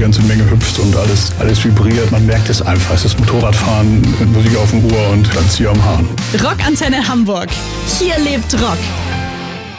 ganze Menge hüpft und alles vibriert. Man merkt es einfach. Es ist Motorradfahren mit Musik auf dem Ohr und dann Zieher am Hahn. Rockantenne Hamburg. Hier lebt Rock.